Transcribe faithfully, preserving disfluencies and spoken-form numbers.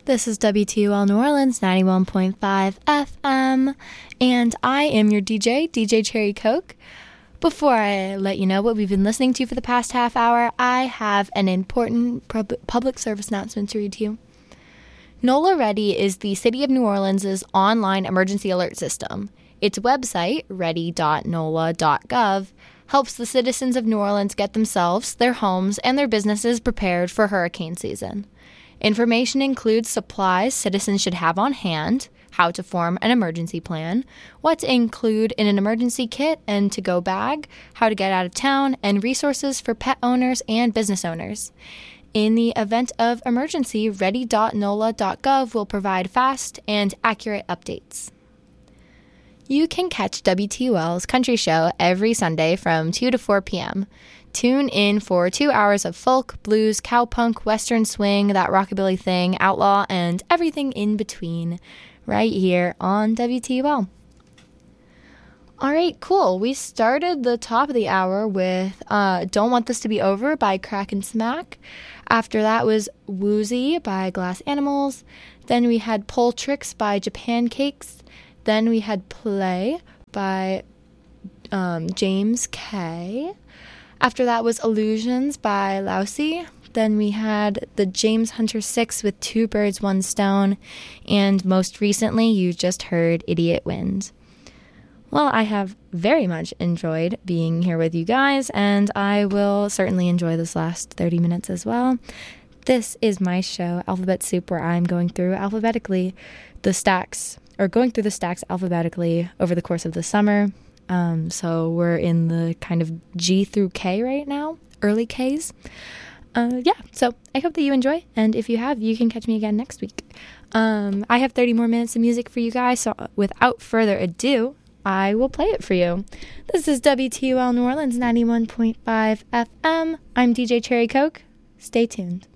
This is W T U L New Orleans ninety-one point five F M, and I am your D J, D J Cherry Coke. Before I let you know what we've been listening to for the past half hour, I have an important pub- public service announcement to read to you. NOLA Ready is the City of New Orleans' online emergency alert system. Its website, ready dot nola dot gov, helps the citizens of New Orleans get themselves, their homes, and their businesses prepared for hurricane season. Information includes supplies citizens should have on hand, how to form an emergency plan, what to include in an emergency kit and to-go bag, how to get out of town, and resources for pet owners and business owners. In the event of emergency, ready dot nola dot gov will provide fast and accurate updates. You can catch W T U L's Country Show every Sunday from two to four p.m. Tune in for two hours of folk, blues, cowpunk, western swing, that rockabilly thing, outlaw, and everything in between right here on W T U L. All right, cool. We started the top of the hour with uh, Don't Want This to Be Over by Crack and Smack. After that was Woozy by Glass Animals. Then we had Pole Tricks by Japan Cakes. Then we had Play by um, James K. After that was Illusions by Lousy. Then we had the James Hunter Six with Two Birds, One Stone. And most recently, you just heard Idiot Wind. Well, I have very much enjoyed being here with you guys, and I will certainly enjoy this last thirty minutes as well. This is my show, Alphabet Soup, where I'm going through alphabetically the stacks, or going through the stacks alphabetically over the course of the summer. Um, so we're in the kind of G through K right now, early Ks. Uh, yeah, so I hope that you enjoy, and if you have, you can catch me again next week. Um, I have thirty more minutes of music for you guys, so without further ado, I will play it for you. This is W T U L New Orleans ninety-one point five F M. I'm D J Cherry Coke. Stay tuned.